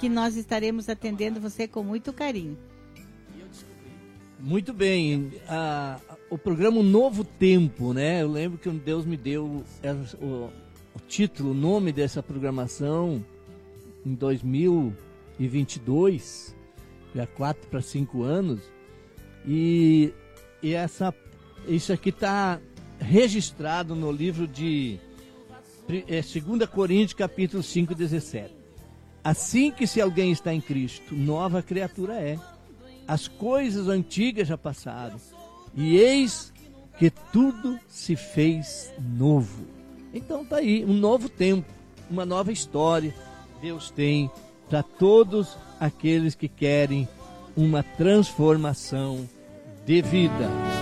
que nós estaremos atendendo você com muito carinho. Muito bem, o programa Novo Tempo, né? Eu lembro que Deus me deu o título, o nome dessa programação em 2022, já 4 para 5 anos, e isso aqui está registrado no livro de 2 Coríntios, capítulo 5, 17. Assim que se alguém está em Cristo, nova criatura é. As coisas antigas já passaram, e eis que tudo se fez novo. Então está aí, um novo tempo, uma nova história. Deus tem para todos aqueles que querem uma transformação de vida.